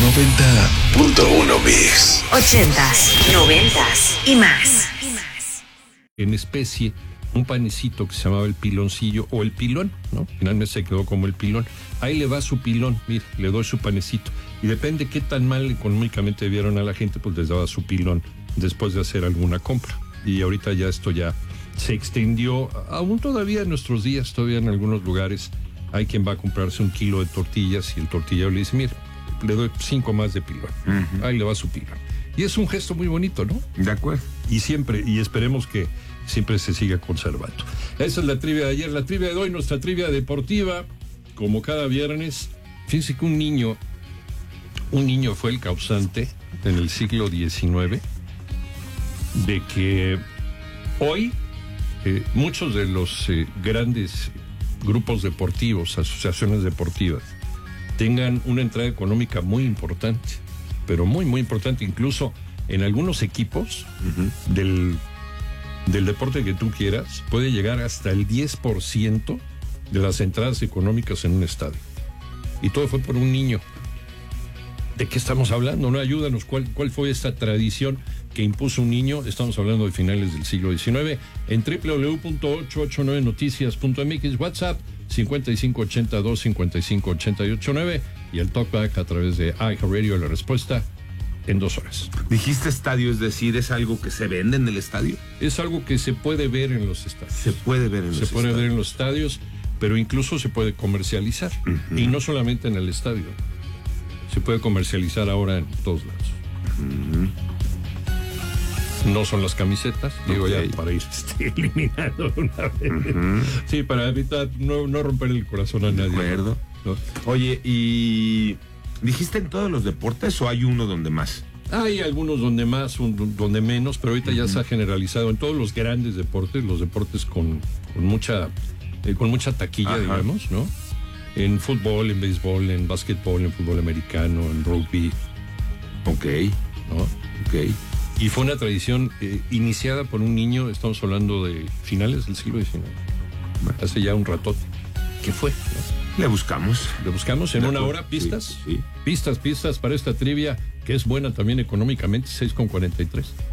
90.1 Mix. 80s, 90s y más. En especie, un panecito que se llamaba el piloncillo o el pilón, ¿no? Finalmente se quedó como el pilón. Ahí le va su pilón, mira, le doy su panecito. Y depende qué tan mal económicamente vieron a la gente, pues les daba su pilón después de hacer alguna compra. Y ahorita ya esto ya se extendió, aún todavía en nuestros días, todavía en algunos lugares hay quien va a comprarse 1 kilo de tortillas y el tortillero le dice, mira, le doy 5 más de pilón. Ahí le va su pilón. Y es un gesto muy bonito, ¿no? De acuerdo. Y siempre, y esperemos que siempre se siga conservando. Esa es la trivia de ayer. La trivia de hoy, nuestra trivia deportiva, como cada viernes. Fíjense que un niño fue el causante en el siglo XIX de que hoy muchos de los grandes grupos deportivos, asociaciones deportivas, tengan una entrada económica muy importante, pero muy, muy importante, incluso en algunos equipos del deporte que tú quieras, puede llegar hasta el 10% de las entradas económicas en un estadio. Y todo fue por un niño. ¿De qué estamos hablando? ¿No? Ayúdanos, ¿cuál fue esta tradición que impuso un niño? Estamos hablando de finales del siglo XIX. En www.889noticias.mx, WhatsApp 5582-558889 y el talkback a través de iHeartRadio. La respuesta en 2 horas. Dijiste estadio, es decir, ¿es algo que se vende en el estadio? Es algo que se puede ver en los estadios. Se puede ver en los estadios. Se puede ver en los estadios, pero incluso se puede comercializar. Y no solamente en el estadio. Se puede comercializar ahora en todos lados. No son las camisetas, digo ya para ir eliminando una vez. Sí, para evitar no romper el corazón a nadie. De acuerdo. ¿No? Oye, ¿y dijiste en todos los deportes o hay uno donde más? Hay algunos donde más, donde menos, pero ahorita ya se ha generalizado en todos los grandes deportes, los deportes con mucha taquilla, digamos, ¿no? En fútbol, en béisbol, en básquetbol, en fútbol americano, en rugby. Ok. ¿No? Ok. Y fue una tradición iniciada por un niño, estamos hablando de finales del siglo XIX. Hace ya un ratote. ¿Qué fue? ¿No? Le buscamos en una hora. ¿Pistas? Sí. Pistas para esta trivia, que es buena también económicamente, 6,43.